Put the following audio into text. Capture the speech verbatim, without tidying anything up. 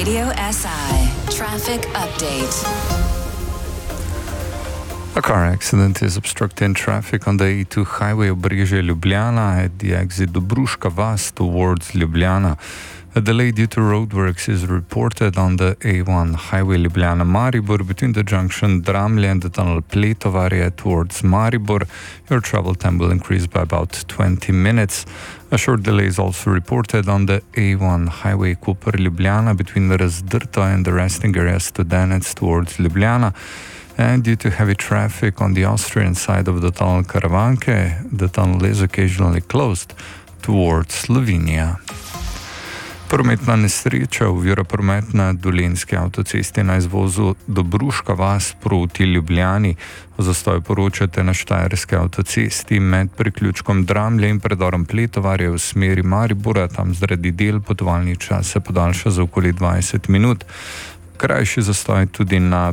Radio S I traffic update. A car accident is obstructing traffic on the A two highway Obrežje-Ljubljana at the exit Dobruška Vas towards Ljubljana. A delay due to roadworks is reported on the A one highway Ljubljana-Maribor between the junction Dramlje and the tunnel Pletovarje towards Maribor. Your travel time will increase by about twenty minutes. A short delay is also reported on the A one highway Koper-Ljubljana between Razdrto and the resting area Studenec towards Ljubljana. And due to heavy traffic on the Austrian side of the tunnel Karavanke, the tunnel is occasionally closed towards Slovenia. Prometna nesreča ovira promet na Dolenjski avtocesti na izvozu Dobruška Vas proti Ljubljani. O zastoju poročate na Štajerski avtocesti med priključkom Dramlje in predorom Pletovarje v smeri Maribora. Tam zaradi del potovalni čas se podaljša za okoli dvajset minut. Krajši zastoj tudi na